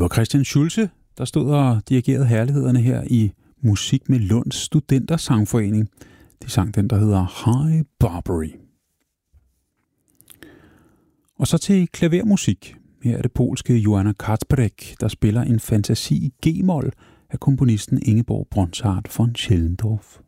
var Christian Schulze, der stod og dirigerede herlighederne her i Musik med Lunds Studentersangforening. De sang den, der hedder High Barbary. Og så til klavermusik. Her er det polske Joanna Kacprek, der spiller en fantasi i G-mol af komponisten Ingeborg Bronsart von Schellendorf.